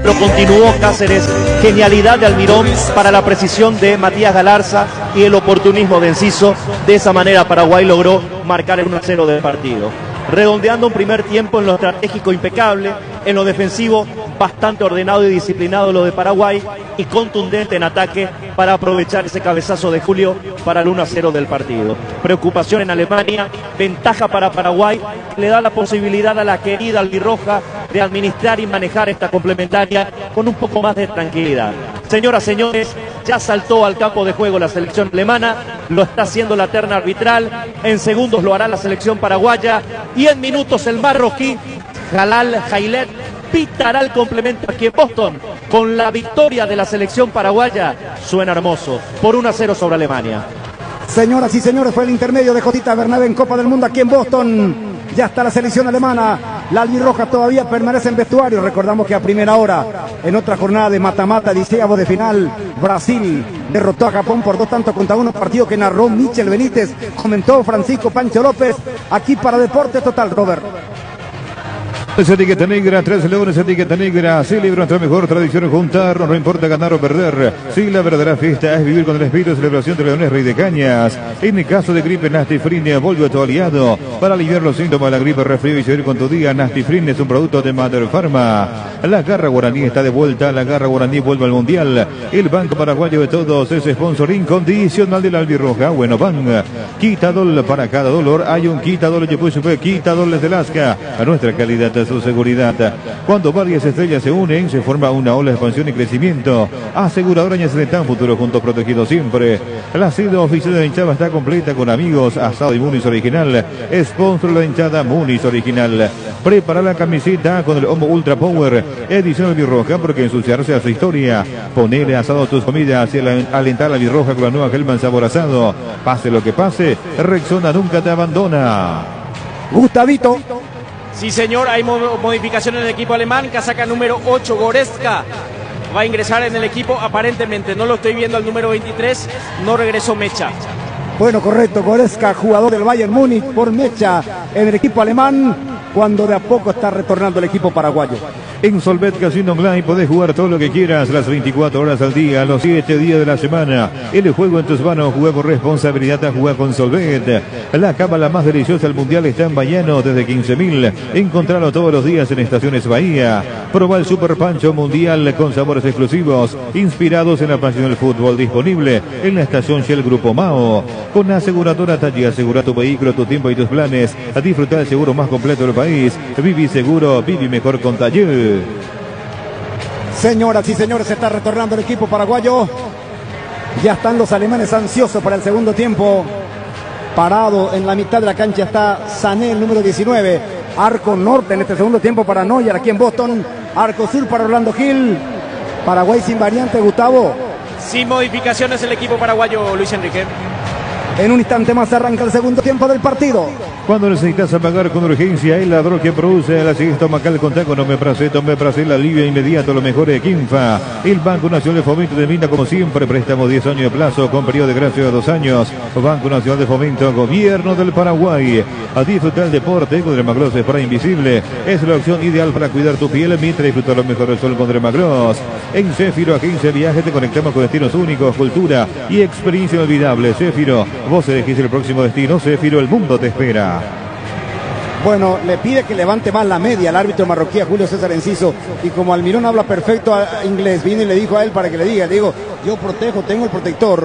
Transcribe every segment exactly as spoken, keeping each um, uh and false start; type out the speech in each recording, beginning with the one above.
Pero continuó Cáceres, genialidad de Almirón para la precisión de Matías Galarza y el oportunismo de Enciso. De esa manera Paraguay logró marcar el uno a cero del partido. Redondeando un primer tiempo en lo estratégico impecable, en lo defensivo bastante ordenado y disciplinado lo de Paraguay y contundente en ataque para aprovechar ese cabezazo de Julio para el uno a cero del partido. Preocupación en Alemania, ventaja para Paraguay, le da la posibilidad a la querida albirroja de administrar y manejar esta complementaria con un poco más de tranquilidad. Señoras, señores, ya saltó al campo de juego la selección alemana, lo está haciendo la terna arbitral, en segundos lo hará la selección paraguaya y en minutos el marroquí Jalal Jailet pitará el complemento aquí en Boston con la victoria de la selección paraguaya. Suena hermoso, por uno a cero sobre Alemania. Señoras y señores, fue el intermedio de Jotita Bernabé en Copa del Mundo aquí en Boston. Ya está la selección alemana. La albirroja todavía permanece en vestuario. Recordamos que a primera hora, en otra jornada de mata-mata, diceavo de final, Brasil derrotó a Japón por dos tantos contra uno, partido que narró Michel Benítez, comentó Francisco Pancho López, aquí para Deporte Total, Robert. Esa etiqueta negra, tres leones, etiqueta negra, celebra nuestra mejor tradición juntarnos, no importa ganar o perder. Sí, la verdadera fiesta es vivir con el espíritu de celebración de Leones Rey de Cañas. En el caso de gripe, Nastifrin vuelve a tu aliado para aliviar los síntomas de la gripe, resfrío y seguir con tu día. Nastifrin es un producto de Mater Pharma. La garra guaraní está de vuelta, la garra guaraní vuelve al mundial. El Banco Paraguayo de Todos es sponsor incondicional de la albirroja. Bueno, van, quitadol para cada dolor. Hay un quitadol que puede quitadol de Lasca a nuestra calidad, su seguridad. Cuando varias estrellas se unen, se forma una ola de expansión y crecimiento. Aseguradora Ñaceretán, futuro juntos protegidos siempre. La sede oficial de la hinchada está completa con amigos, asado y Munis original. Sponsor de la hinchada Munis original. Prepara la camiseta con el Homo Ultra Power, edición albirroja, porque ensuciarse hace historia. Ponele asado a tus comidas y alentar la albirroja con la nueva Hellman sabor asado. Pase lo que pase, Rexona nunca te abandona. Gustavito. Sí, señor, hay modificación en el equipo alemán. Casaca número ocho, Goretzka, va a ingresar en el equipo. Aparentemente, no lo estoy viendo al número veintitrés, no regresó Mecha. Bueno, correcto, Goretzka, jugador del Bayern Múnich, por Mecha en el equipo alemán, cuando de a poco está retornando el equipo paraguayo. En Solvet Casino Online podés jugar todo lo que quieras, las veinticuatro horas al día, los siete días de la semana. El juego en tus manos, juega con responsabilidad, a jugar con Solvet. La cábala más deliciosa del mundial está en Bahiano desde quince mil. Encontralo todos los días en Estaciones Bahía. Proba el Super Pancho Mundial con sabores exclusivos, inspirados en la pasión del fútbol, disponible en la estación Shell Grupo Mao. Con la aseguradora Talli, asegura tu vehículo, tu tiempo y tus planes. A disfrutar el seguro más completo del país. Vivi Seguro, vivi mejor con Talli. Señoras y señores, se está retornando el equipo paraguayo. Ya están los alemanes ansiosos para el segundo tiempo. Parado en la mitad de la cancha está Sané, el número diecinueve. Arco norte en este segundo tiempo para Neuer aquí en Boston. Arco sur para Orlando Gil. Paraguay sin variante, Gustavo. Sin modificaciones el equipo paraguayo, Luis Enrique. En un instante más arranca el segundo tiempo del partido. Cuando necesitas apagar con urgencia el ladrón que produce la acidez estomacal, contá con Omeprazol. Omeprazol, alivio inmediato, lo mejor de Quinfa. El Banco Nacional de Fomento te brinda como siempre préstamo diez años de plazo con periodo de gracia de dos años. Banco Nacional de Fomento, Gobierno del Paraguay. A disfrutar el deporte con Dermagloss Spray Invisible. Es la opción ideal para cuidar tu piel mientras disfrutar lo mejor del sol con Dermagloss. En Céfiro, agencia de viaje, te conectamos con destinos únicos, cultura y experiencia inolvidable. Céfiro, vos elegís el próximo destino. Céfiro, el mundo te espera. Bueno, le pide que levante más la media al árbitro marroquí, a Julio César Enciso, y como Almirón habla perfecto inglés, vino y le dijo a él para que le diga, le digo, yo protejo, tengo el protector.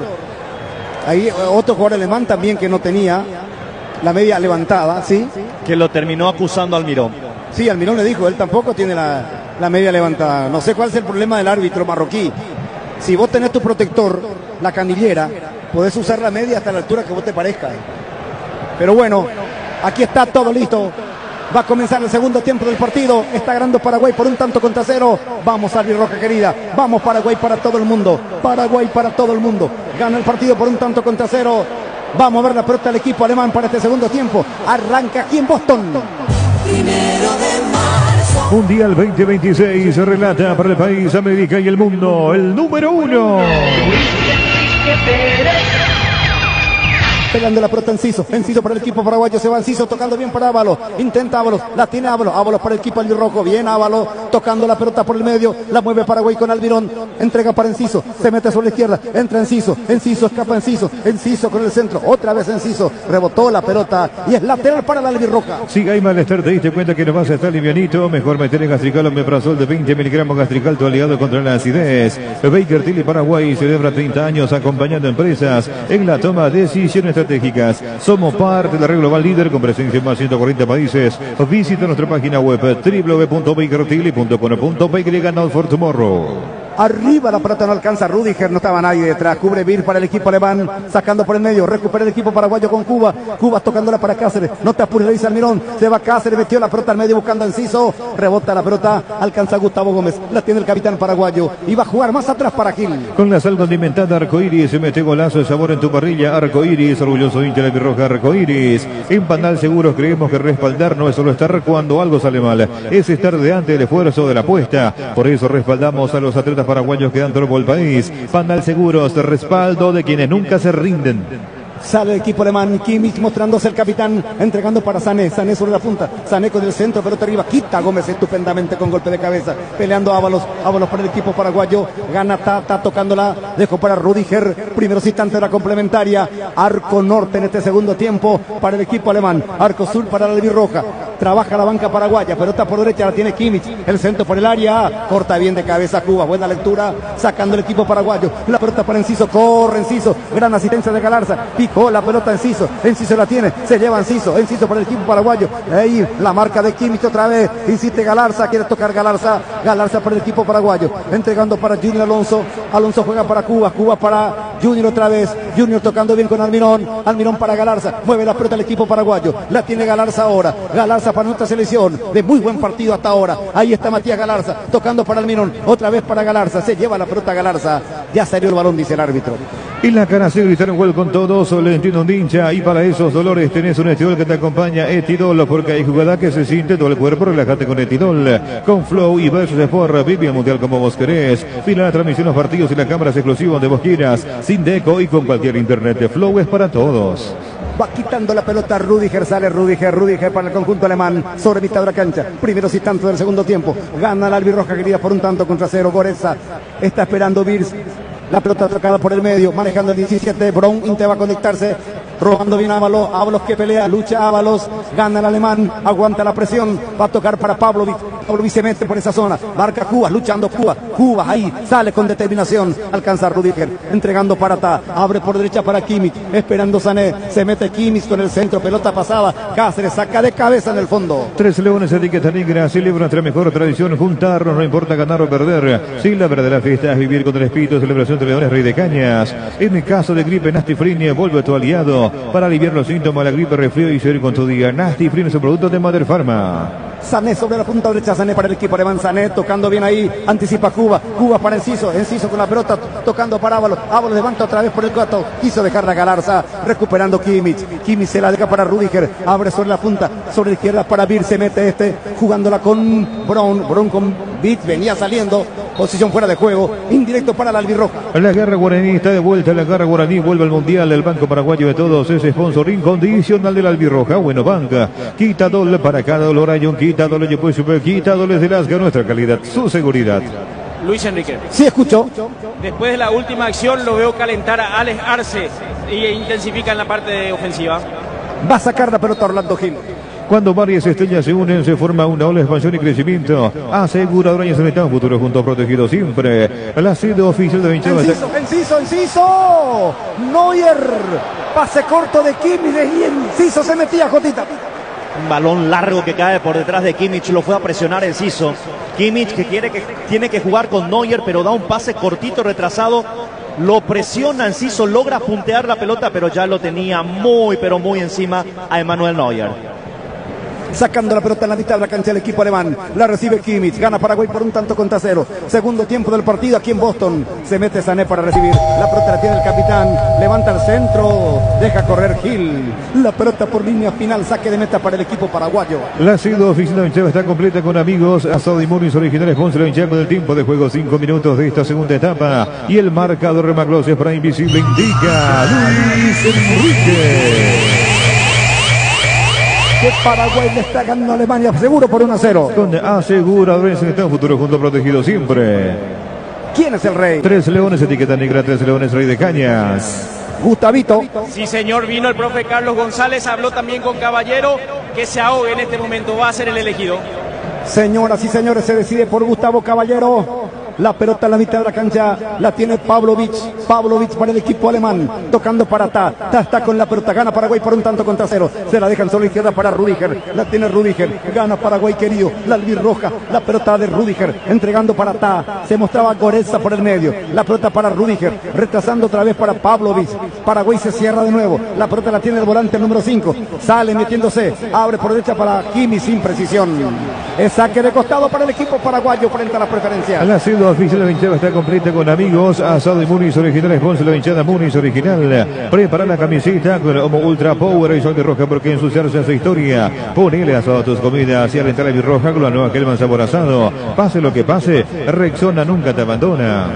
Ahí otro jugador alemán también que no tenía la media levantada, ¿sí? Que lo terminó acusando Almirón. Sí, Almirón le dijo, él tampoco tiene la, la media levantada. No sé cuál es el problema del árbitro marroquí. Si vos tenés tu protector, la canillera, podés usar la media hasta la altura que vos te parezca. Pero bueno, aquí está todo listo. Va a comenzar el segundo tiempo del partido. Está ganando Paraguay por un tanto contra cero. Vamos, albirroja querida. Vamos, Paraguay para todo el mundo. Paraguay para todo el mundo. Gana el partido por un tanto contra cero. Vamos a ver la pelota del equipo alemán para este segundo tiempo. Arranca aquí en Boston. Primero de marzo. Mundial veinte veintiséis se relata para el país, América y el mundo. El número uno. peleando la pelota Enciso, Enciso para el equipo paraguayo, se va Enciso, tocando bien para Ábalos, intenta Ábalos, la tiene Ábalos, Ábalos para el equipo albirrojo, bien Ábalos, tocando la pelota por el medio, la mueve Paraguay con Almirón, entrega para Enciso, se mete sobre la izquierda, entra Enciso, Enciso escapa Enciso, Enciso con el centro, otra vez Enciso, rebotó la pelota y es lateral para la albirroja. Si hay malestar, te diste cuenta que no vas a estar livianito, mejor meter en Gastrical Omeprazol de veinte miligramos Gastrical, tu aliado contra la acidez. Baker Tilly Paraguay celebra treinta años acompañando empresas en la toma de decisiones estratégicas. Somos parte de la red global líder con presencia en más de ciento cuarenta países. Visita nuestra página web w w w punto baker tilly punto com punto b y ganado for tomorrow. Arriba la pelota no alcanza Rudiger, no estaba nadie detrás. Cubre Bir para el equipo alemán, sacando por el medio. Recupera el equipo paraguayo con Cuba. Cuba tocándola para Cáceres. No te apures, le dice Almirón. Se va Cáceres, metió la pelota al medio buscando a Enciso. Rebota la pelota, alcanza Gustavo Gómez. La tiene el capitán paraguayo. Y va a jugar más atrás para Gil. Con la sal condimentada Arcoiris, se mete golazo de sabor en tu parrilla. Arcoiris, orgulloso hincha de Birroja Arcoiris. En Panal Seguros creemos que respaldar no es solo estar cuando algo sale mal, es estar delante del esfuerzo de la apuesta. Por eso respaldamos a los atletas paraguayos que dan todo el país. Panal Seguros, respaldo de quienes nunca se rinden. Sale el equipo alemán, Kimmich mostrándose el capitán, entregando para Sané, Sané sobre la punta, Sané con el centro, pelota arriba, quita Gómez estupendamente con golpe de cabeza, peleando Ábalos, Ábalos para el equipo paraguayo, gana Tata, tocándola, dejó para Rudiger, primeros instantes de la complementaria, arco norte en este segundo tiempo para el equipo alemán, arco sur para la albirroja, trabaja la banca paraguaya, pelota por derecha, la tiene Kimmich, el centro por el área, corta bien de cabeza Cuba, buena lectura, sacando el equipo paraguayo, la pelota para Enciso, corre Enciso, gran asistencia de Galarza, picó la pelota Enciso, Enciso la tiene, se lleva Enciso, Enciso para el equipo paraguayo, ahí la marca de Kimmich otra vez, insiste Galarza, quiere tocar Galarza, Galarza para el equipo paraguayo, entregando para Junior Alonso, Alonso juega para Cuba, Cuba para Junior otra vez, Junior tocando bien con Almirón, Almirón para Galarza, mueve la pelota el equipo paraguayo, la tiene Galarza ahora, Galarza para nuestra selección, de muy buen partido hasta ahora, ahí está Matías Galarza, tocando para Almirón, otra vez para Galarza, se lleva la pelota Galarza, ya salió el balón, dice el árbitro. Y la cara se gritaron gol con todos, le entiendo un hincha, y para esos dolores tenés un Etidol que te acompaña, Etidol, porque hay jugada que se siente todo el cuerpo, relájate con Etidol, con Flow y Versus Sport, vive el mundial como vos querés, fila la transmisión, los partidos y las cámaras exclusivas donde vos quieras, sin deco y con cualquier internet, de Flow es para todos. Va quitando la pelota Rudiger, sale Rudiger, Rudiger para el conjunto alemán, sobre mitad de la cancha, primeros instantes del segundo tiempo, gana la albirroja querida por un tanto contra cero, Goreza, está esperando Virs, la pelota tocada por el medio, manejando el diecisiete, Brown intenta conectarse, robando bien Ábalos, Ábalos que pelea, lucha Ábalos, gana el alemán, aguanta la presión, va a tocar para Pavlovic, Pavlovic se mete por esa zona, marca Cuba, luchando Cuba, Cuba ahí, sale con determinación, alcanza Rudiger, entregando para Ta, abre por derecha para Kimmich, esperando Sané, se mete Kimmich con el centro, pelota pasada, Cáceres saca de cabeza en el fondo. Tres leones, etiqueta negra, celebra nuestra mejor tradición, juntarnos, no importa ganar o perder, si la verdadera fiesta es vivir con el espíritu de celebración de Leones Rey de Cañas. En el caso de gripe, Nastifrin vuelve a tu aliado para aliviar los síntomas de la gripe, resfrío y seguir con tu día. Nastifrin es un producto de Mother Pharma. Sané sobre la punta derecha, Sané para el equipo alemán, Sané tocando bien ahí, anticipa Cuba, Cuba para Enciso, Enciso con la pelota, tocando para Ábalos, Ábalos levanta otra vez por el gato, quiso dejarla Galarza, recuperando Kimmich, Kimmich se la deja para Rudiger, abre sobre la punta, sobre la izquierda para Bir, se mete este, jugándola con Brown, Brown con Bit, venía saliendo, posición fuera de juego, indirecto para la albirroja. La garra guaraní está de vuelta, la garra guaraní vuelve al mundial, el banco paraguayo de todos es sponsor incondicional de la albirroja, bueno banca, quita doble para cada dolor, hay un quita doble, yo puedo super, quita doble de Lasga, nuestra calidad, su seguridad. Luis Enrique. Sí, escucho. Después de la última acción lo veo calentar a Alex Arce y intensifica en la parte ofensiva. Va a sacar la pelota Orlando Gil. Cuando varias estrellas se unen, se forma una ola de expansión y crecimiento. Aseguradora y en un futuro junto protegido siempre. La sede oficial de veintidós. Enciso, Enciso, Enciso. Neuer. Pase corto de Kimmich y Enciso se metía, Jotita. Un balón largo que cae por detrás de Kimmich, lo fue a presionar Enciso. Kimmich que, quiere que tiene que jugar con Neuer, pero da un pase cortito, retrasado. Lo presiona Enciso, logra puntear la pelota, pero ya lo tenía muy, pero muy encima a Emmanuel Neuer. sacando la pelota en la mitad de la cancha del equipo alemán. La recibe Kimmich, gana Paraguay por un tanto contra cero. Segundo tiempo del partido aquí en Boston. Se mete Sané para recibir. La pelota la tiene el capitán. Levanta el centro. Deja correr Gil. La pelota por línea final. Saque de meta para el equipo paraguayo. La sido oficina de hinchada está completa con amigos. Asado y Munis originales. Ponce la hinchada con el tiempo de juego. cinco minutos de esta segunda etapa. Y el marcador Remaglosia para Invisible indica Luis Enrique. Que Paraguay le está ganando a Alemania seguro por uno a cero. Con aseguradores está un futuro junto protegido siempre. ¿Quién es el rey? Tres leones, etiqueta negra, tres leones, rey de cañas. Gustavito. Sí, señor, vino el profe Carlos González, habló también con Caballero, que se ahogue en este momento, va a ser el elegido. Señoras y señores, se decide por Gustavo Caballero. La pelota en la mitad de la cancha la tiene Pavlovic. Pavlovic para el equipo alemán. Tocando para Ta. Ta está con la pelota. Gana Paraguay por un tanto contra cero. Se la dejan solo izquierda para Rudiger. La tiene Rudiger. Gana Paraguay querido. La albirroja. La pelota de Rudiger. Entregando para Ta. Se mostraba Goretza por el medio. La pelota para Rudiger. Retrasando otra vez para Pavlovic. Paraguay se cierra de nuevo. La pelota la tiene el volante el número cinco. Sale metiéndose. Abre por derecha para Kimmich sin precisión. Es saque de costado para el equipo paraguayo frente a la preferencia. La sido oficial de la hinchada está completa con amigos. Asado y Munis originales. Ponce la hinchada Munis original. Prepara la camiseta con Homo Ultra Power y Sol de Roja porque ensuciarse hace historia. Ponele asado a tus comidas y alentar la birroja con la nueva Kelman sabor asado. Pase lo que pase, Rexona nunca te abandona.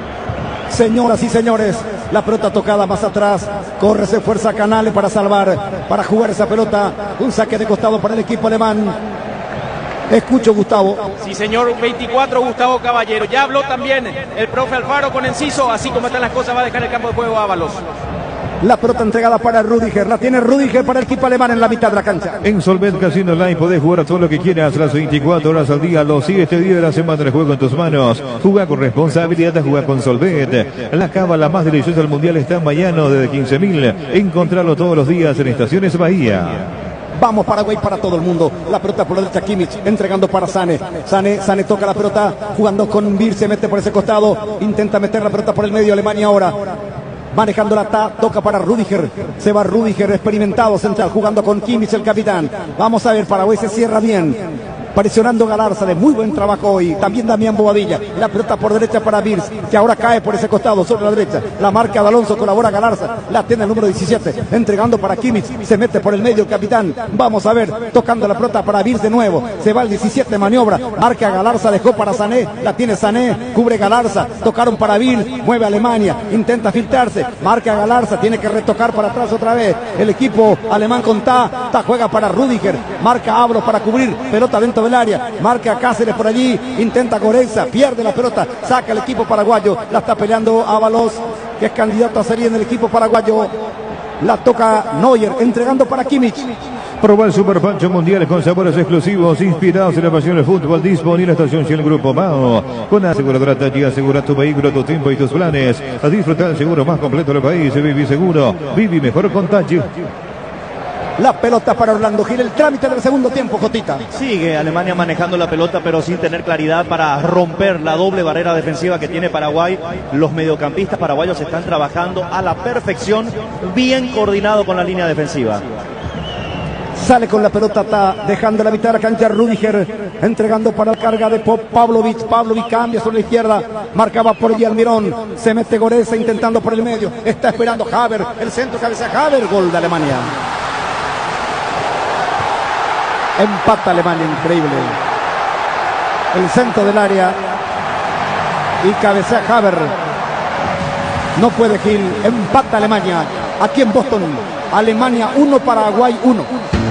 Señoras y señores, la pelota tocada más atrás. Corre, se fuerza Canale para salvar, para jugar esa pelota. Un saque de costado para el equipo alemán. Escucho, Gustavo. Sí, señor, veinticuatro, Gustavo Caballero. Ya habló también el profe Alfaro con Enciso. Así como están las cosas, va a dejar el campo de juego Ábalos. La pelota entregada para Rudiger. La tiene Rudiger para el equipo alemán en la mitad de la cancha. En Solvent Casino Online podés jugar todo lo que quieras las veinticuatro horas al día, los siete días de la semana. El juego en tus manos. Juega con responsabilidad, juega con Solvent. La cábala más deliciosa del mundial está en Bayano desde quince mil. Encontralo todos los días en Estaciones Bahía. Vamos Paraguay para todo el mundo. La pelota por la derecha Kimmich, entregando para Sané. Sané, Sané toca la pelota, jugando con Bir, se mete por ese costado. Intenta meter la pelota por el medio, Alemania ahora. Manejando la Ta, toca para Rudiger. Se va Rudiger, experimentado central, jugando con Kimmich, el capitán. Vamos a ver, Paraguay se cierra bien. Presionando Galarza, de muy buen trabajo hoy. También Damián Bobadilla. La pelota por derecha para Virs, que ahora cae por ese costado, sobre la derecha. La marca de Alonso, colabora Galarza. La tiene el número diecisiete. Entregando para Kimmich. Se mete por el medio el capitán. Vamos a ver, tocando la pelota para Virs de nuevo. Se va el diecisiete, maniobra. Marca Galarza, dejó para Sané. La tiene Sané, cubre Galarza. Tocaron para Virs, mueve Alemania. Intenta filtrarse. Marca Galarza, tiene que retocar para atrás otra vez. El equipo alemán con Ta. Ta juega para Rudiger. Marca Abros para cubrir. Pelota dentro del área, marca Cáceres por allí, intenta Goretza, pierde la pelota, saca el equipo paraguayo, la está peleando Ábalos, que es candidato a salir en el equipo paraguayo, la toca Neuer, entregando para Kimmich. Proba el Super Pancho Mundial con sabores exclusivos inspirados en la pasión del fútbol. Disponible en la estación Shell Grupo Mao. Con aseguradora Tati, asegura tu vehículo, tu tiempo y tus planes. A disfrutar el seguro más completo del país. Vivi Seguro, vivi mejor con Tati. La pelota para Orlando Gil, el trámite del segundo tiempo, Jotita. Sigue Alemania manejando la pelota, pero sin tener claridad para romper la doble barrera defensiva que tiene Paraguay. Los mediocampistas paraguayos están trabajando a la perfección, bien coordinado con la línea defensiva. Sale con la pelota, está dejando la mitad de la cancha Rudiger, entregando para la carga de Pop, Pavlovic. Pavlovic cambia sobre la izquierda, marcaba por allí Almirón, se mete Goretza intentando por el medio, está esperando Haver, el centro, cabeza Haver, gol de Alemania. Empata Alemania, increíble. El centro del área y cabecea Haver. No puede Gil, empata Alemania. Aquí en Boston, Alemania uno, Paraguay uno.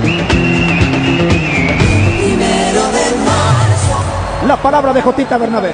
La palabra de Jotita Bernabé.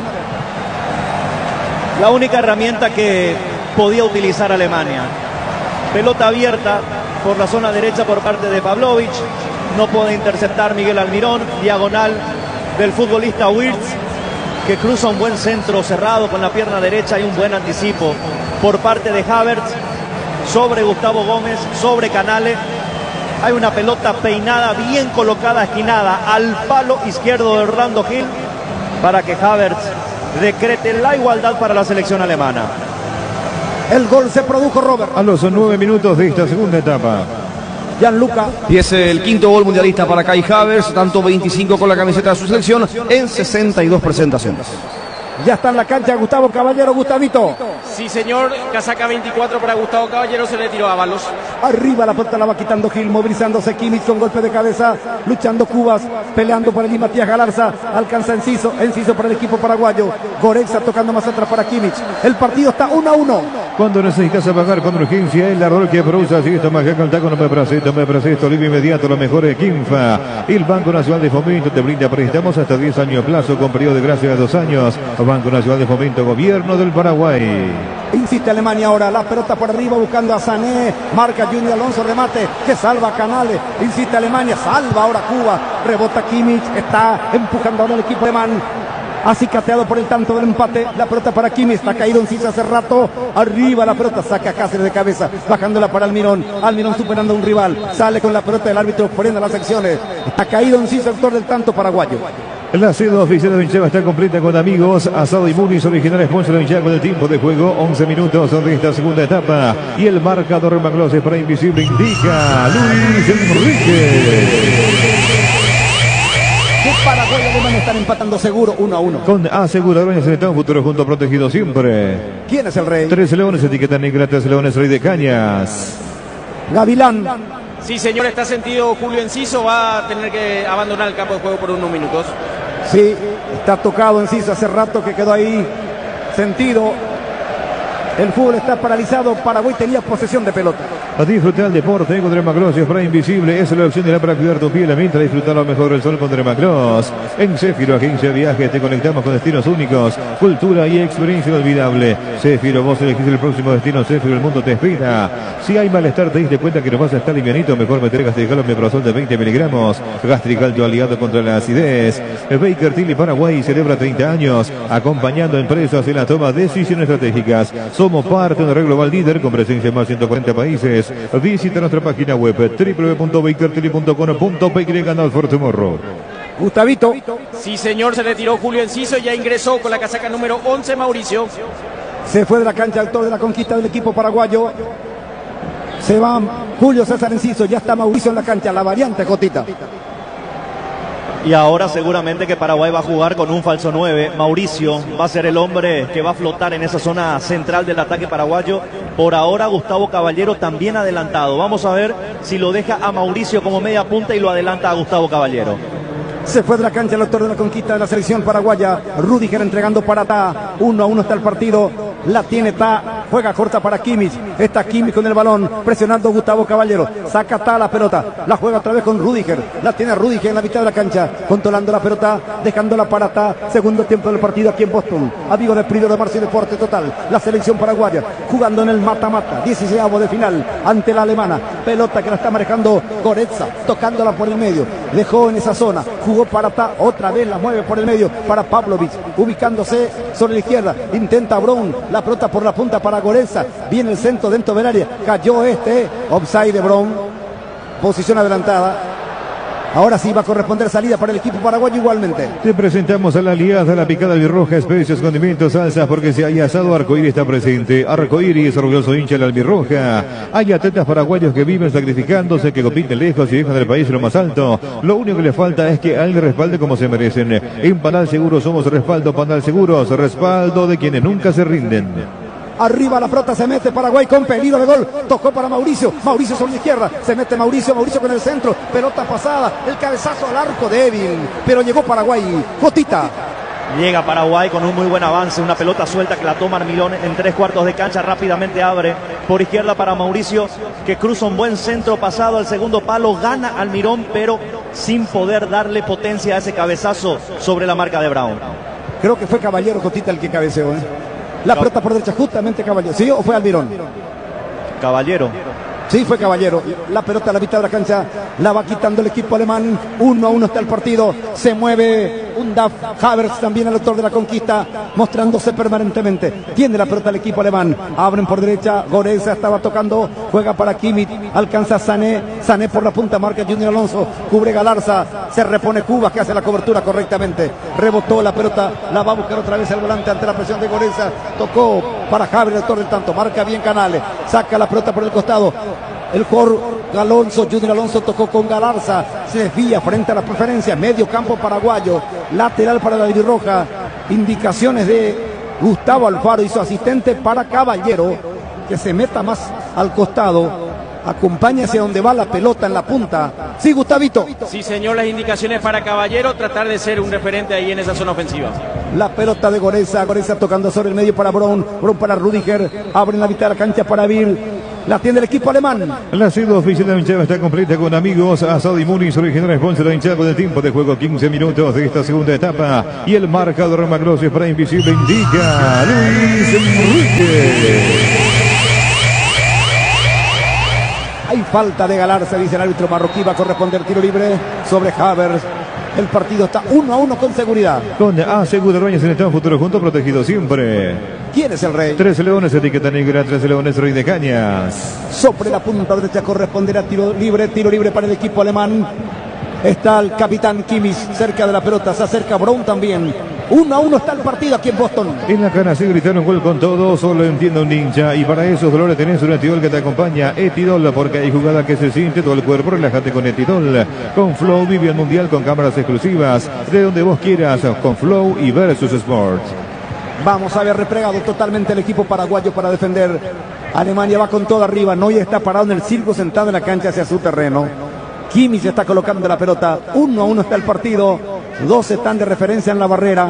La única herramienta que podía utilizar Alemania. Pelota abierta por la zona derecha por parte de Pavlovic. No puede interceptar Miguel Almirón, diagonal del futbolista Wirtz, que cruza un buen centro cerrado con la pierna derecha y un buen anticipo por parte de Havertz sobre Gustavo Gómez, sobre Canale. Hay una pelota peinada, bien colocada, esquinada al palo izquierdo de Orlando Gil para que Havertz decrete la igualdad para la selección alemana. El gol se produjo, Robert. A los nueve minutos de esta segunda etapa. Gianluca. Y es el quinto gol mundialista para Kai Havertz, tanto veinticinco con la camiseta de su selección en sesenta y dos presentaciones. Ya está en la cancha Gustavo Caballero. Gustavito. Sí, señor. Casaca veinticuatro para Gustavo Caballero. Se le tiró a Ábalos. Arriba la pelota la va quitando Gil, movilizándose Kimmich con golpe de cabeza, luchando Cubas, peleando por allí Matías Galarza, alcanza Enciso, Enciso para el equipo paraguayo, Goretzka tocando más atrás para Kimmich. El partido está uno a uno. Cuando necesitas apagar con urgencia, el error que produce así esto más que contar con un Pracito, me Pracito, libre inmediato, lo mejor de Kinfa. El Banco Nacional de Fomento te brinda préstamos hasta diez años plazo con periodo de gracia de dos años. Banco Nacional de Fomento, Gobierno del Paraguay. Insiste Alemania ahora, la pelota por arriba buscando a Sané, marca Junior Alonso, remate que salva a Canales, insiste Alemania, salva ahora Cuba, rebota Kimmich, está empujando ahora el equipo alemán, acicateado por el tanto del empate, la pelota para Kimmich, está caído Enciso hace rato, arriba la pelota, saca a Cáceres de cabeza, bajándola para Almirón, Almirón superando a un rival, sale con la pelota del árbitro, frena las secciones, está caído Enciso, autor del tanto paraguayo. La cena oficial de Vincheva está completa con amigos, asado y Munis, original sponsor de Vincheva con el tiempo de juego, once minutos de esta segunda etapa. Y el marcador Maglose para Invisible indica Luis Enrique. Que Paraguay y Alemania están empatando seguro uno a uno. Con aseguradoras en un futuro junto protegido siempre. ¿Quién es el rey? Tres leones, etiqueta negra, tres leones, rey de cañas. Gavilán. Sí, señor, está sentido Julio Enciso. Va a tener que abandonar el campo de juego por unos minutos. Sí, está tocado Enciso hace rato que quedó ahí sentido. El fútbol está paralizado. Paraguay tenía posesión de pelota. A disfrutar el deporte con Dermacross y spray invisible es la opción de la para cuidar tu piel. Mientras disfrutar lo mejor del sol con Dermacross. En Céfiro, agencia de viajes, te conectamos con destinos únicos, cultura y experiencia inolvidable. Céfiro, vos elegís el próximo destino. Céfiro, el mundo te espera. Si hay malestar, te diste cuenta que no vas a estar livianito, mejor meter Gastrical Omeprazol de veinte miligramos. Gastrical, tu aliado contra la acidez. Baker Tilly Paraguay celebra treinta años, acompañando a empresas en la toma de decisiones estratégicas. Somos parte de una red global líder con presencia en más de ciento cuarenta países. Visita nuestra página web doble u doble u doble u punto baker tilly punto com punto pe canal for tomorrow. Gustavito. Sí, señor, se retiró Julio Enciso. Ya ingresó con la casaca número once Mauricio. Se fue de la cancha autor de la conquista del equipo paraguayo. Se va Julio César Enciso. Ya está Mauricio en la cancha. La variante Jotita. Y ahora seguramente que Paraguay va a jugar con un falso nueve. Mauricio va a ser el hombre que va a flotar en esa zona central del ataque paraguayo. Por ahora Gustavo Caballero también adelantado. Vamos a ver si lo deja a Mauricio como media punta y lo adelanta a Gustavo Caballero. Se fue de la cancha el autor de la conquista de la selección paraguaya. Rüdiger entregando para Ta. Uno a uno está el partido. La tiene Ta. Juega corta para Kimmich. Está Kimmich con el balón. Presionando Gustavo Caballero. Saca Ta la pelota. La juega otra vez con Rüdiger. La tiene Rüdiger en la mitad de la cancha. Controlando la pelota. Dejándola para Ta. Segundo tiempo del partido aquí en Boston. Amigo del primero de marzo y deporte total. La selección paraguaya. Jugando en el mata-mata. dieciséisavo de final. Ante la alemana. Pelota que la está manejando Goretzka. Tocándola por el medio. Dejó en esa zona. Jugó para Ta, otra vez la mueve por el medio para Pavlovic, ubicándose sobre la izquierda, intenta Brown, la pelota por la punta para Goretzka, viene el centro dentro del área, cayó este, offside de Brown, posición adelantada. Ahora sí va a corresponder salida para el equipo paraguayo igualmente. Te presentamos a la aliada, la picada albirroja, especias, condimentos, salsas, porque si hay asado, Arcoíris está presente. Arcoíris, orgulloso hincha de la albirroja. Hay atletas paraguayos que viven sacrificándose, que compiten lejos y dejan del país lo más alto. Lo único que les falta es que alguien respalde como se merecen. En Panal Seguros somos respaldo, Panal Seguros, respaldo de quienes nunca se rinden. Arriba la pelota, se mete Paraguay con peligro de gol. Tocó para Mauricio. Mauricio sobre la izquierda. Se mete Mauricio. Mauricio con el centro. Pelota pasada. El cabezazo al arco débil. Pero llegó Paraguay. Jotita. Llega Paraguay con un muy buen avance. Una pelota suelta que la toma Armilón en tres cuartos de cancha. Rápidamente abre por izquierda para Mauricio, que cruza un buen centro pasado al segundo palo. Gana Almirón, pero sin poder darle potencia a ese cabezazo sobre la marca de Brown. Creo que fue Caballero Jotita el que cabeceó, ¿eh? La pelota por derecha, justamente Caballero. ¿Sí o fue Almirón? Caballero. Sí, fue Caballero. La pelota a la mitad de la cancha la va quitando el equipo alemán. Uno a uno está el partido. Se mueve un Daf Havertz, también el autor de la conquista, mostrándose permanentemente. Tiene la pelota el equipo alemán. Abren por derecha. Goretzka estaba tocando. Juega para Kimmich. Alcanza Sané. Sané por la punta. Marca Junior Alonso. Cubre Galarza. Se repone Cuba, que hace la cobertura correctamente. Rebotó la pelota. La va a buscar otra vez el volante ante la presión de Goretzka. Tocó para Havertz, el autor del tanto. Marca bien Canales. Saca la pelota por el costado. El jugador Alonso, Junior Alonso tocó con Galarza, se desvía frente a la preferencia, medio campo paraguayo, lateral para la albirroja, indicaciones de Gustavo Alfaro y su asistente para Caballero, que se meta más al costado, acompaña hacia donde va la pelota en la punta. Sí, Gustavito. Sí, señor, las indicaciones para Caballero, tratar de ser un referente ahí en esa zona ofensiva. La pelota de Goreza, Goreza tocando sobre el medio para Brown, Brown para Rudiger, abre en la mitad de la cancha para Vir, la tiene el equipo alemán. La cita oficial de la hinchada está completa con amigos, Asado y Muniz, original sponsor de la hinchada con el tiempo de juego, quince minutos de esta segunda etapa, y el marcador Maglosia para Invisible indica Luis Enrique. Hay falta de Galarza, dice el árbitro marroquí, va a corresponder tiro libre sobre Havers. El partido está uno a uno con seguridad. Con A C Guderbañez en el futuro junto, protegido siempre. ¿Quién es el rey? Tres leones, etiqueta negra, tres leones, rey de cañas. Sobre la punta derecha corresponderá tiro libre, tiro libre para el equipo alemán. Está el capitán Kimmich cerca de la pelota, se acerca Brown también. Uno a uno está el partido aquí en Boston. En la cara se gritaron gol con todo, solo entiendo un ninja. Y para esos dolores tenés un Etidol que te acompaña. Etidol, porque hay jugada que se siente todo el cuerpo. Relájate con Etidol. Con Flow vive el mundial con cámaras exclusivas. De donde vos quieras, con Flow y Versus Sports. Vamos a ver replegado totalmente el equipo paraguayo para defender. Alemania va con todo arriba. Neuer está parado en el circo, sentado en la cancha hacia su terreno. Kimmich se está colocando la pelota. Uno a uno está el partido. Dos están de referencia en la barrera.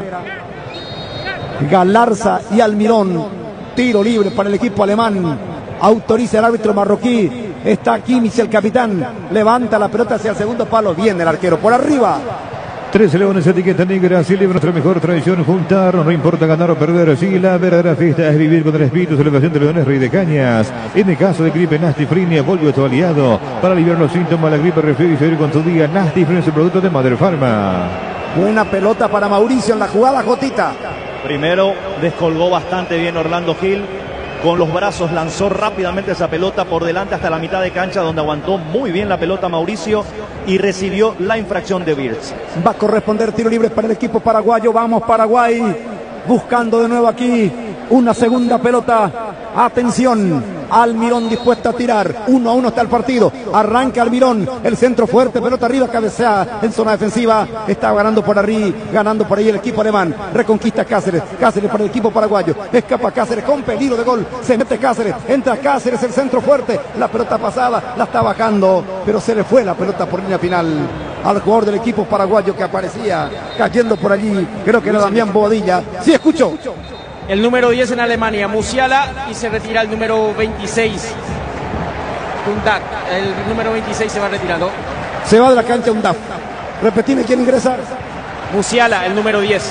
Galarza y Almirón. Tiro libre para el equipo alemán. Autoriza el árbitro marroquí. Está Kimmich, el capitán. Levanta la pelota hacia el segundo palo. Viene el arquero por arriba. Tres leones, etiqueta negra, celebra nuestra mejor tradición, juntarnos, no importa ganar o perder, sí, la verdadera fiesta es vivir con el espíritu, celebración de leones, rey de cañas. En el caso de gripe, Nastifrine vuelve a tu aliado para aliviar los síntomas de la gripe, resfriado y seguir con tu día. Nastifrine es el producto de Mother Pharma. Buena pelota para Mauricio en la jugada, Jotita. Primero descolgó bastante bien Orlando Gil. Con los brazos lanzó rápidamente esa pelota por delante hasta la mitad de cancha, donde aguantó muy bien la pelota Mauricio y recibió la infracción de Birz. Va a corresponder tiro libre para el equipo paraguayo. Vamos Paraguay, buscando de nuevo aquí una segunda pelota. Atención, Almirón dispuesto a tirar. Uno a uno está el partido. Arranca Almirón, el centro fuerte, pelota arriba, cabecea en zona defensiva. Está ganando por arriba, ganando por ahí el equipo alemán. Reconquista Cáceres, Cáceres para el equipo paraguayo. Escapa Cáceres con peligro de gol. Se mete Cáceres, entra Cáceres, el centro fuerte. La pelota pasada, la está bajando, pero se le fue la pelota por línea final al jugador del equipo paraguayo que aparecía cayendo por allí. Creo que era Damián Bobadilla. Sí, escucho. El número diez en Alemania, Musiala, y se retira el número veintiséis. Undak, el número veintiséis se va retirando. Se va de la cancha Undak. Repetime quién ingresa. Musiala, el número diez.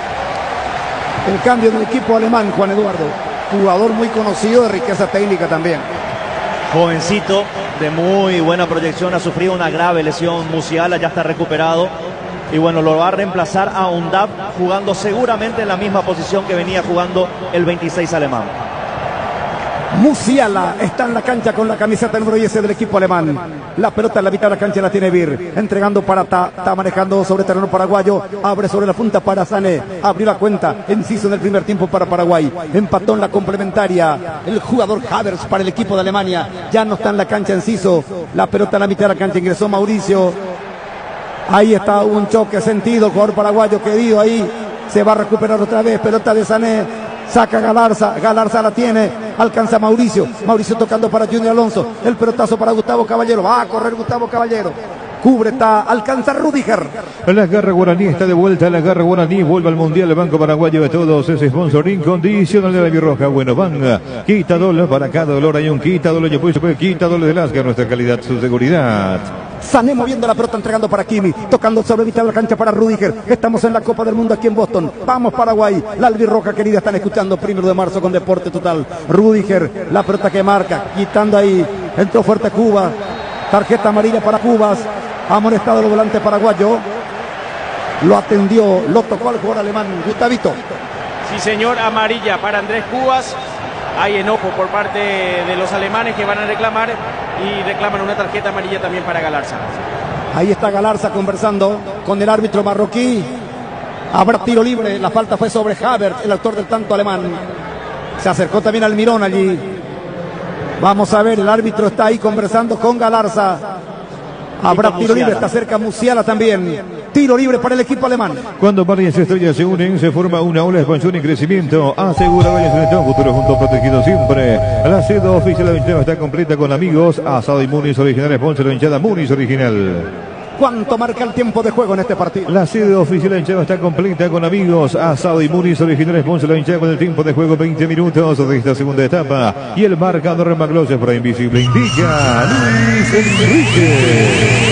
El cambio del equipo alemán, Juan Eduardo. Jugador muy conocido, de riqueza técnica también. Jovencito, de muy buena proyección, ha sufrido una grave lesión. Musiala ya está recuperado. Y bueno, lo va a reemplazar a Undab, jugando seguramente en la misma posición que venía jugando el veintiséis alemán. Musiala está en la cancha con la camiseta número diez del equipo alemán. La pelota en la mitad de la cancha la tiene Vir. Entregando para Ta. Está manejando sobre terreno paraguayo. Abre sobre la punta para Sané. Abrió la cuenta. Enciso en el primer tiempo para Paraguay. Empató en la complementaria. El jugador Havers para el equipo de Alemania. Ya no está en la cancha Enciso. La pelota en la mitad de la cancha. Ingresó Mauricio. Ahí está un choque sentido. Jugador paraguayo querido ahí. Se va a recuperar otra vez. Pelota de Sané. Saca Galarza, Galarza la tiene, alcanza Mauricio, Mauricio tocando para Junior Alonso, el pelotazo para Gustavo Caballero, va a correr Gustavo Caballero, cubre, está, alcanza Rudiger. La garra guaraní está de vuelta, la garra guaraní vuelve al mundial, el Banco Paraguayo de todos, es sponsor incondicional de la Birroja, bueno, van, quita dólar para cada dolor, hay un quita dólar, yo puedo quita dólar de Lascar, nuestra calidad, su seguridad. Sané moviendo la pelota, entregando para Kimi, tocando sobre mitad de la cancha para Rudiger. Estamos en la Copa del Mundo aquí en Boston. Vamos Paraguay, la albirroja querida, están escuchando primero de marzo con Deporte Total. Rudiger, la pelota que marca, quitando ahí, entró fuerte Cuba, tarjeta amarilla para Cubas, amonestado el volante paraguayo, lo atendió, lo tocó al jugador alemán, Gustavito. Sí señor, amarilla para Andrés Cubas. Hay enojo por parte de los alemanes que van a reclamar y reclaman una tarjeta amarilla también para Galarza. Ahí está Galarza conversando con el árbitro marroquí. Habrá tiro libre, la falta fue sobre Havert, el autor del tanto alemán. Se acercó también Almirón allí. Vamos a ver, el árbitro está ahí conversando con Galarza. Habrá tiro libre, está cerca Musiala también. Tiro libre para el equipo alemán. Cuando varias estrellas se unen, se forma una ola de expansión y crecimiento. Asegura Valles Selección, futuro junto protegido siempre. La sede oficial de la hinchada está completa con amigos. Asado y Muniz original, sponsor de la hinchada Muniz original. ¿Cuánto marca el tiempo de juego en este partido? La sede oficial de la hinchada está completa con amigos. Asado y Muniz original, sponsor de la hinchada con el tiempo de juego veinte minutos de esta segunda etapa. Y el marcador Maglosia para Invisible indica Luis Enrique.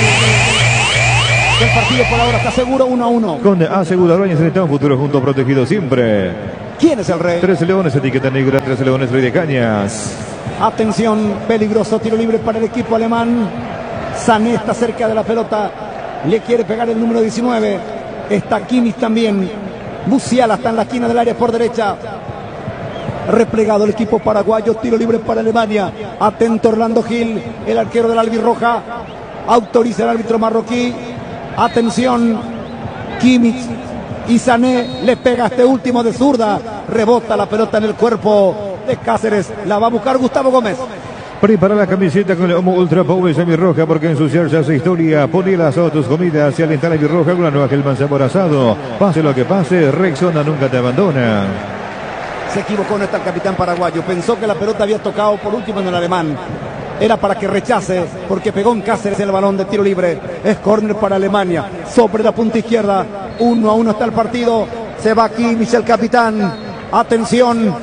El partido por ahora está seguro uno a uno. Con Asegura Valles Selección, futuro junto protegido siempre. ¿Quién es el rey? Trece Leones, etiqueta negra, Trece Leones, Rey de Cañas. Atención, peligroso tiro libre para el equipo alemán. Sané está cerca de la pelota. Le quiere pegar el número diecinueve. Está Kimmich también. Musiala está en la esquina del área por derecha. Replegado el equipo paraguayo. Tiro libre para Alemania. Atento Orlando Gil, el arquero del albirroja. Autoriza el árbitro marroquí. Atención. Kimmich y Sané le pega a este último de zurda. Rebota la pelota en el cuerpo de Cáceres. La va a buscar Gustavo Gómez. Prepara la camiseta con el Homo Ultra Power Semirroja porque ensuciarse hace historia. Ponela a tus comidas y alenta la birroja con la nueva Gelman sabor asado. Pase lo que pase, Rexona nunca te abandona. Se equivocó, no está el capitán paraguayo. Pensó que la pelota había tocado por último en el alemán. Era para que rechace porque pegó en Cáceres el balón de tiro libre. Es córner para Alemania. Sobre la punta izquierda. Uno a uno está el partido. Se va aquí Michel Capitán. Atención.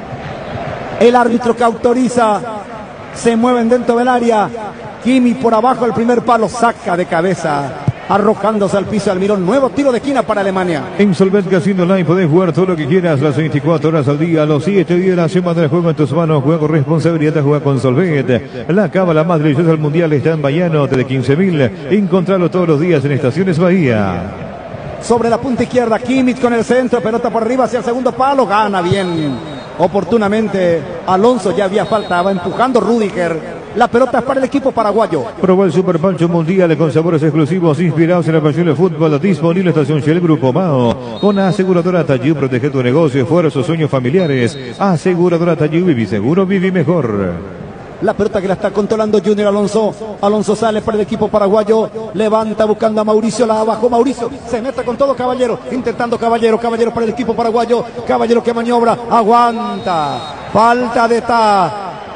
El árbitro que autoriza. Se mueven dentro del área. Kimmich por abajo, el primer palo, saca de cabeza, arrojándose al piso Almirón. Nuevo tiro de esquina para Alemania. En Solvet Casino Online podés jugar todo lo que quieras las veinticuatro horas al día, los siete días de la semana. El juego en tus manos, juega con responsabilidad, juega con Solvet. La cábala más deliciosa del mundial está en Bahiano, de quince mil. Encontralo todos los días en Estaciones Bahía. Sobre la punta izquierda, Kimmich con el centro, pelota por arriba hacia el segundo palo, gana bien. Oportunamente Alonso, ya había falta, va empujando Rüdiger. La pelota es para el equipo paraguayo. Probó el Super Pancho Mundial con sabores exclusivos inspirados en la pasión del fútbol. Disponible en Estación Shell Grupo Mao. Con Aseguradora Tallú, protege tu negocio, esfuerzos, sueños familiares. Aseguradora Tallú, viví seguro, viví mejor. La pelota que la está controlando Junior Alonso. Alonso sale para el equipo paraguayo. Levanta buscando a Mauricio. La abajo Mauricio. Se mete con todo Caballero. Intentando Caballero. Caballero para el equipo paraguayo. Caballero que maniobra. Aguanta. Falta de ta.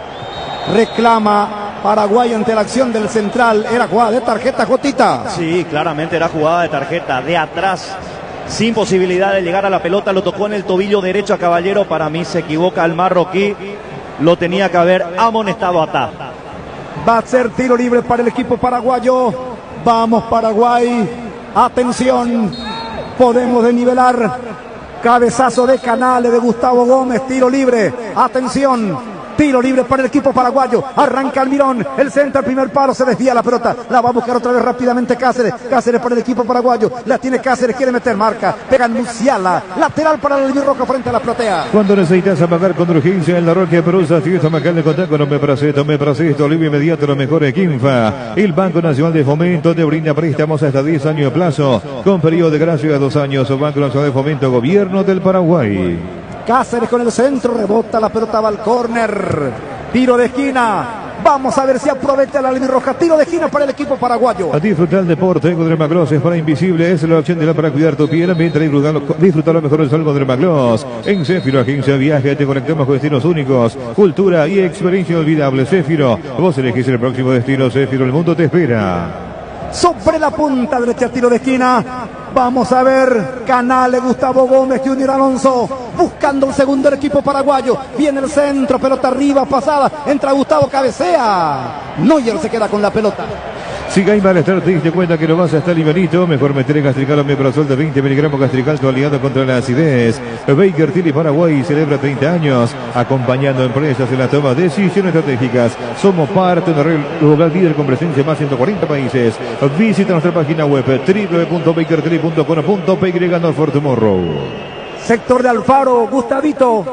Reclama Paraguay ante la acción del central. Era jugada de tarjeta, Jotita. Sí, claramente era jugada de tarjeta. De atrás. Sin posibilidad de llegar a la pelota. Lo tocó en el tobillo derecho a Caballero. Para mí se equivoca el marroquí. Lo tenía que haber amonestado a Ta. Va a ser tiro libre para el equipo paraguayo. Vamos Paraguay. Atención. Podemos desnivelar. Cabezazo de Canales de Gustavo Gómez. Tiro libre. Atención. Tiro libre para el equipo paraguayo. Arranca Almirón. El centro, el primer palo. Se desvía la pelota. La va a buscar otra vez rápidamente Cáceres. Cáceres para el equipo paraguayo. La tiene Cáceres. Quiere meter marca. Pega Musiala. Lateral para el albirrojo frente a la platea. Cuando necesitas amagar con urgencia en la Roque Perusa, si esto amagar de contacto con Omepraceto, Omepraceto, alivio inmediato, lo mejor de Quinfa. El Banco Nacional de Fomento te brinda préstamos hasta diez años de plazo. Con periodo de gracia de dos años. Banco Nacional de Fomento, Gobierno del Paraguay. Cáceres con el centro, rebota la pelota, va al córner. Tiro de esquina. Vamos a ver si aprovecha la albirroja. Tiro de esquina para el equipo paraguayo. A disfrutar el deporte con Dermagloss es para Invisible. Es la opción de la para cuidar tu piel. Mientras disfrutar lo mejor del sol con Dermagloss. En Céfiro, agencia de viaje, te conectamos con destinos únicos, cultura y experiencia inolvidable. Céfiro, vos elegís el próximo destino. Céfiro, el mundo te espera. Sobre la punta derecha, tiro de esquina. Vamos a ver. Canales, Gustavo Gómez, Junior Alonso. Buscando el segundo del equipo paraguayo. Viene el centro, pelota arriba, pasada. Entra Gustavo, cabecea. Neuer se queda con la pelota. Si hay malestar, te diste cuenta que no vas a estar livianito, mejor meter en Gastrical Omeprazol de veinte miligramos Gastrical, tu aliado contra la acidez. Baker Tilly Paraguay celebra treinta años, acompañando a empresas en la toma de decisiones estratégicas. Somos parte de una red global líder con presencia en más de ciento cuarenta países. Visita nuestra página web w w w punto baker tilly punto com punto p y for tomorrow. Sector de Alfaro, Gustavito.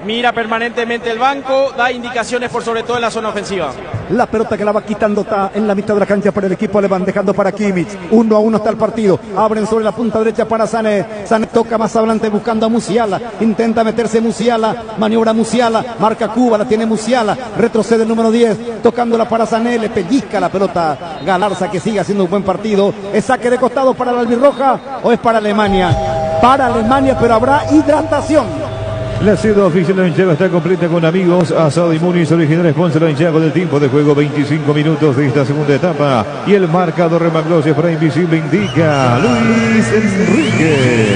mira permanentemente el banco, da indicaciones por sobre todo en la zona ofensiva. La pelota que la va quitando está en la mitad de la cancha para el equipo alemán, dejando para Kimmich. Uno a uno está el partido. Abren sobre la punta derecha para Sané. Sané toca más adelante buscando a Musiala. Intenta meterse Musiala. Maniobra Musiala. Marca Cuba, la tiene Musiala. Retrocede el número diez. Tocándola para Sané. Le pellizca la pelota Galarza, que sigue haciendo un buen partido. ¿Es saque de costado para la albirroja o es para Alemania? Para Alemania, pero habrá hidratación. La cena oficial de la hinchada está completa con amigos. Asado y Muniz, original sponsor de la hinchada, con el tiempo de juego veinticinco minutos de esta segunda etapa. Y el marcador Remaglosia para Invisible indica Luis Enrique.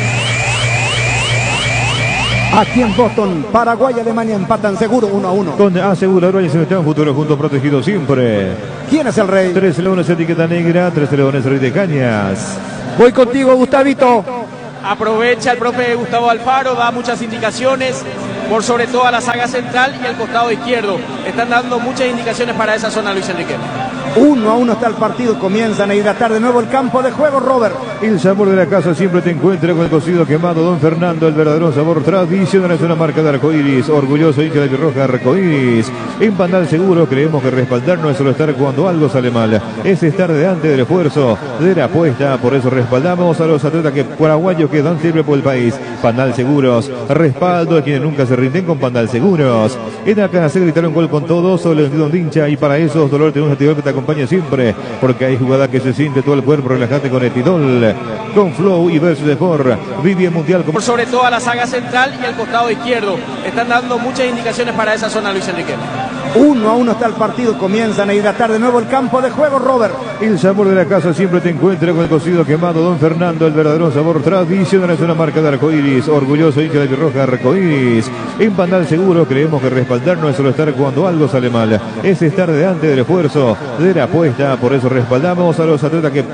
Aquí en Boston, Paraguay y Alemania empatan seguro uno a uno. Con aseguradora y Sebastián Futuro junto protegido siempre. ¿Quién es el rey? Tres leones, etiqueta negra. Tres leones, rey de cañas. Voy contigo, Gustavito. Aprovecha el profe Gustavo Alfaro, da muchas indicaciones por sobre todo a la saga central y al costado izquierdo. Están dando muchas indicaciones para esa zona, Luis Enrique. Uno a uno está el partido, comienzan a hidratar de nuevo el campo de juego, Robert. El sabor de la casa siempre te encuentra con el cocido quemado Don Fernando, el verdadero sabor tradicional. Es una marca de arcoíris, orgulloso hincha de Birroja arcoíris. En Pandal Seguro creemos que respaldar no es solo estar cuando algo sale mal, es estar delante del esfuerzo, de la apuesta. Por eso respaldamos a los atletas que paraguayos que dan siempre por el país. Pandal Seguros, respaldo a quienes nunca se rinden con Pandal Seguros. En acá se gritaron gol con todo, solo el de hincha, y para esos dolor tenemos un activador que te acompaña siempre, porque hay jugada que se siente todo el cuerpo. Relajate con Etidol, con Flow y Versus Sport. Vive el Mundial con... por sobre todo a la saga central y al costado izquierdo. Están dando muchas indicaciones para esa zona, Luis Enrique. Uno a uno está el partido, comienzan a hidratar de nuevo el campo de juego, Robert. El sabor de la casa siempre te encuentra con el cocido quemado Don Fernando, el verdadero sabor tradicional. Es una marca de arcoíris, orgulloso hincha de Birroja arcoíris. En Pandal Seguro creemos que respaldar no es solo estar cuando algo sale mal, es estar delante del esfuerzo, de la apuesta. Por eso respaldamos a los atletas que